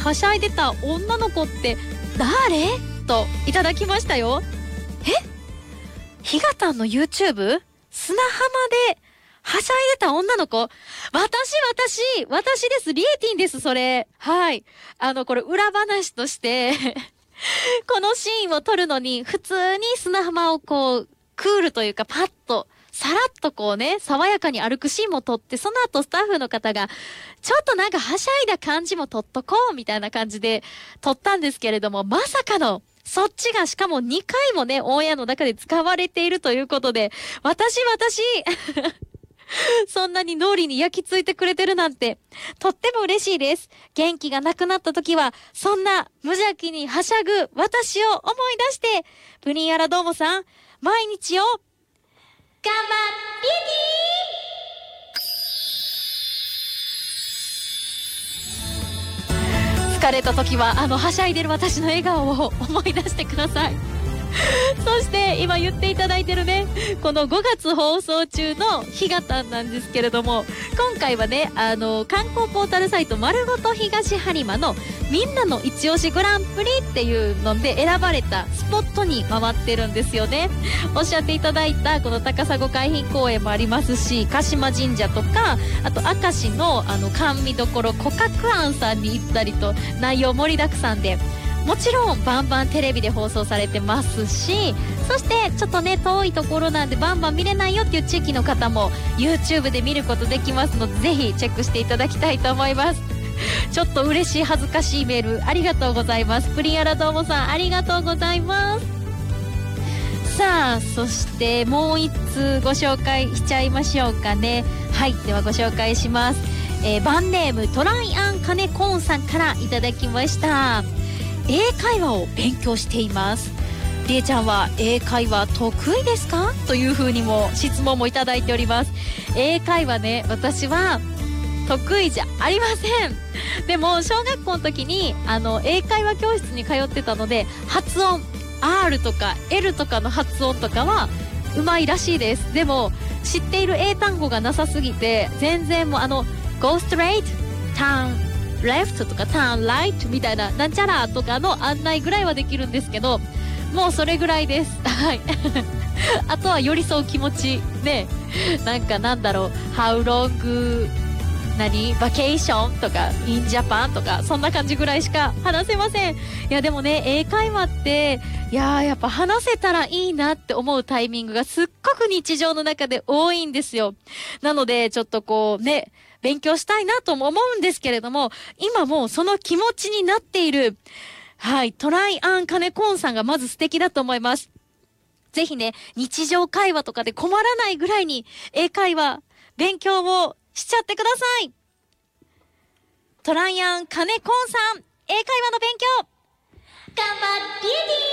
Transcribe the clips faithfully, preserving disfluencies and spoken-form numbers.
はしゃいでた女の子って誰といただきましたよ。えひがたんの YouTube 砂浜ではしゃいでた女の子、私私私です。リエティンです。それはい、あのこれ裏話としてこのシーンを撮るのに普通に砂浜をこうクールというかパッとさらっとこうね爽やかに歩くシーンも撮って、その後スタッフの方がちょっとなんかはしゃいだ感じも撮っとこうみたいな感じで撮ったんですけれども、まさかのそっちがしかもにかいもねオンエアの中で使われているということで、私私そんなに脳裏に焼き付いてくれてるなんてとっても嬉しいです。元気がなくなった時はそんな無邪気にはしゃぐ私を思い出して、プリンアラどーもさん毎日を頑張りー疲れた時はあのはしゃいでる私の笑顔を思い出してください。そして今言っていただいてるねこのごがつ放送中のひがたんなんですけれども、今回はねあの観光ポータルサイト丸ごと東播磨のみんなの一押しグランプリっていうので選ばれたスポットに回ってるんですよね。おっしゃっていただいたこの高砂海浜公園もありますし、鹿島神社とか、あと明石のあの甘味どころ古角庵さんに行ったりと、内容盛りだくさんで、もちろんバンバンテレビで放送されてますし、そしてちょっとね遠いところなんでバンバン見れないよっていう地域の方も YouTube で見ることできますので、ぜひチェックしていただきたいと思います。ちょっと嬉しい恥ずかしいメールありがとうございます。プリンアラどーもさんありがとうございます。さあそしてもう一通ご紹介しちゃいましょうかね。はい、ではご紹介します。えー、バンネームトライアンカネコーンさんからいただきました。英会話を勉強しています。りえちゃんは英会話得意ですかというふうにも質問もいただいております。英会話ね、私は得意じゃありません。でも小学校の時にあの英会話教室に通ってたので、発音 R とか L とかの発音とかはうまいらしいです。でも知っている英単語がなさすぎて、全然もうあの Go straight turnレフトとかターンライトみたいななんちゃらとかの案内ぐらいはできるんですけど、もうそれぐらいです。はいあとは寄り添う気持ちね、なんかなんだろう How long 何バケーションとか in Japan とかそんな感じぐらいしか話せません。いやでもね英会話っていやーやっぱ話せたらいいなって思うタイミングがすっごく日常の中で多いんですよ。なのでちょっとこうね勉強したいなとも思うんですけれども、今もうその気持ちになっているはいトライアンカネコーンさんがまず素敵だと思います。ぜひね日常会話とかで困らないぐらいに英会話勉強をしちゃってください。トライアンカネコーンさん、英会話の勉強頑張り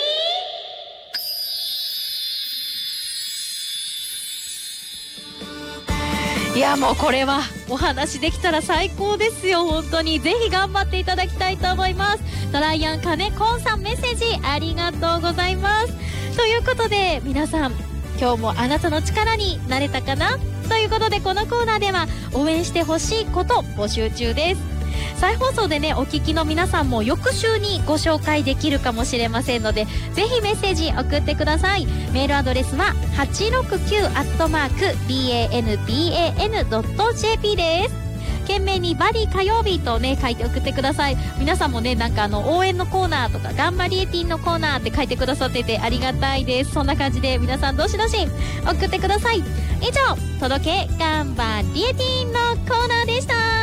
ー。いやもうこれはお話できたら最高ですよ。本当にぜひ頑張っていただきたいと思います。トライアンカネコーンさんメッセージありがとうございます。ということで皆さん今日もあなたの力になれたかなということで、このコーナーでは応援してほしいこと募集中です。再放送でねお聞きの皆さんも翌週にご紹介できるかもしれませんので、ぜひメッセージ送ってください。メールアドレスは はちろくきゅう アットマーク ビーエーエヌビーエーエヌ ドット ジェーピー です。懸命にバリ火曜日とね書いて送ってください。皆さんもねなんかあの応援のコーナーとか頑張りエティンのコーナーって書いてくださっててありがたいです。そんな感じで皆さんどしどし送ってください。以上届け頑張りエティンのコーナーでした。